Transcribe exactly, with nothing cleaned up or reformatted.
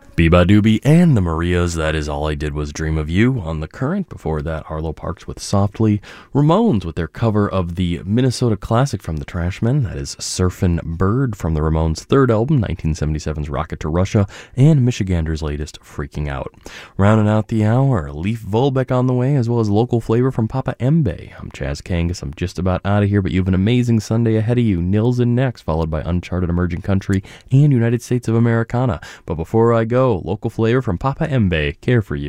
Biba Doobie and the Marias, that is All I Did Was Dream of You on The Current. Before that, Arlo Parks with Softly. Ramones with their cover of the Minnesota classic from the Trashmen, that is Surfin' Bird from the Ramones' third album, nineteen seventy-seven's Rocket to Russia, and Michigander's latest, Freaking Out. Rounding out the hour, Leif Volbeck on the way, as well as local flavor from Papa Embe. I'm Chaz Kangas, I'm just about out of here, but you have an amazing Sunday ahead of you. Nils in next, followed by Uncharted Emerging Country and United States of Americana. But before I go, local flavor from Papa Embe, Care for You.